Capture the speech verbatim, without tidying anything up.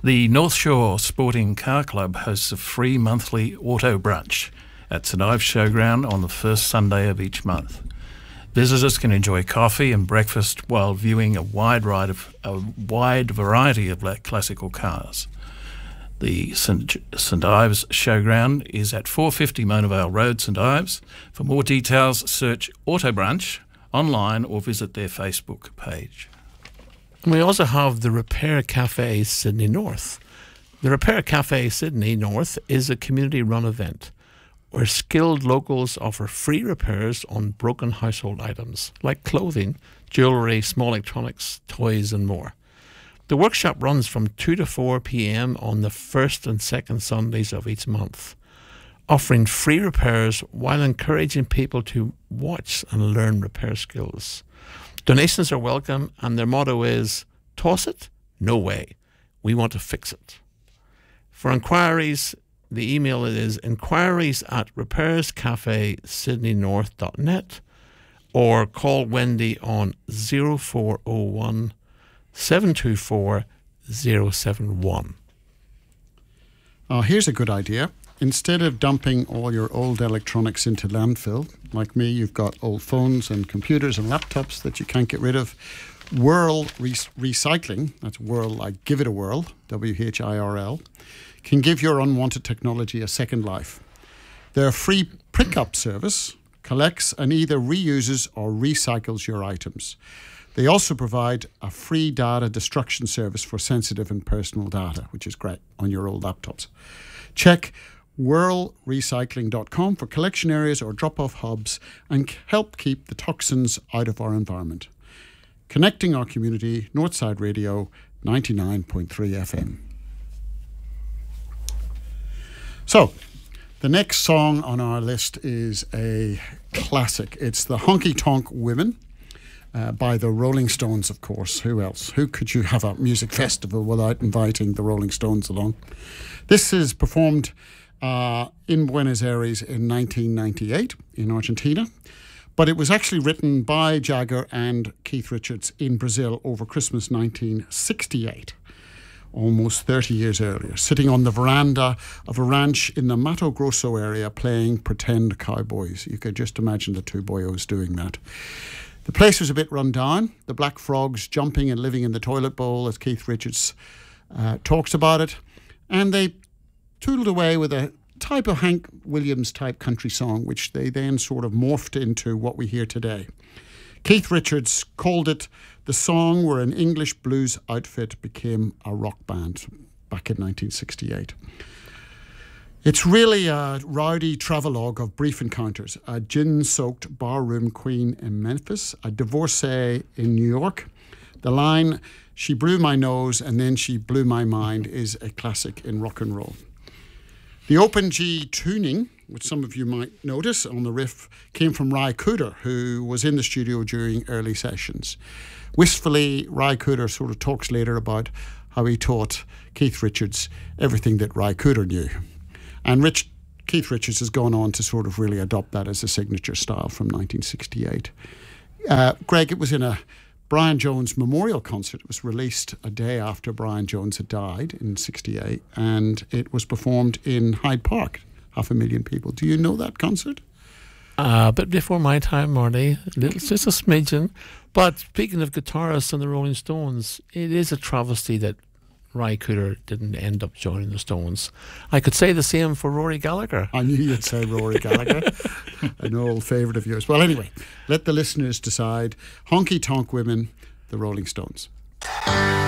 The North Shore Sporting Car Club hosts a free monthly auto brunch at St Ives Showground on the first Sunday of each month. Visitors can enjoy coffee and breakfast while viewing a wide, ride of, a wide variety of classical cars. The St St Ives Showground is at four fifty Mona Vale Road, St Ives. For more details, search Auto Brunch online or visit their Facebook page. We also have the Repair Cafe Sydney North. The Repair Cafe Sydney North is a community-run event where skilled locals offer free repairs on broken household items like clothing, jewellery, small electronics, toys and more. The workshop runs from two to four p.m. on the first and second Sundays of each month, offering free repairs while encouraging people to watch and learn repair skills. Donations are welcome, and their motto is, "Toss it? No way. We want to fix it." For inquiries, the email is inquiries at repairs cafe sydney north dot net or call Wendy on zero four zero one, seven two four, zero seven one. Uh, here's a good idea. Instead of dumping all your old electronics into landfill, like me, you've got old phones and computers and laptops that you can't get rid of. Whirl Re- Recycling, that's Whirl like Give It a Whirl, W H I R L, can give your unwanted technology a second life. Their free pick-up service collects and either reuses or recycles your items. They also provide a free data destruction service for sensitive and personal data, which is great on your old laptops. Check whirl recycling dot com for collection areas or drop-off hubs and help keep the toxins out of our environment. Connecting our community, Northside Radio, ninety-nine point three F M. So, the next song on our list is a classic. It's the Honky Tonk Women uh, by the Rolling Stones, of course. Who else? Who could you have a music festival without inviting the Rolling Stones along? This is performed uh, in Buenos Aires in nineteen ninety-eight in Argentina, but it was actually written by Jagger and Keith Richards in Brazil over Christmas nineteen sixty-eight. Almost thirty years earlier, sitting on the veranda of a ranch in the Mato Grosso area playing pretend cowboys. You could just imagine the two boyos doing that. The place was a bit run down, the black frogs jumping and living in the toilet bowl, as Keith Richards uh, talks about it, and they tootled away with a type of Hank Williams type country song, which they then sort of morphed into what we hear today. Keith Richards called it the song where an English blues outfit became a rock band back in nineteen sixty-eight. It's really a rowdy travelogue of brief encounters. A gin-soaked barroom queen in Memphis, a divorcee in New York. The line, "She blew my nose and then she blew my mind," is a classic in rock and roll. The open G tuning, which some of you might notice on the riff, came from Ry Cooder, who was in the studio during early sessions. Wistfully, Ry Cooder sort of talks later about how he taught Keith Richards everything that Ry Cooder knew. And Rich, Keith Richards has gone on to sort of really adopt that as a signature style from nineteen sixty-eight. Uh, Greg, it was in a Brian Jones memorial concert. It was released a day after Brian Jones had died in sixty-eight, and it was performed in Hyde Park. Half a million people. Do you know that concert? Uh, a bit before my time, Marty. A little, just a smidgen. But speaking of guitarists and the Rolling Stones, it is a travesty that Ry Cooder didn't end up joining the Stones. I could say the same for Rory Gallagher. I knew you'd say Rory Gallagher, an old favourite of yours. Well, anyway, let the listeners decide. Honky Tonk Women, the Rolling Stones.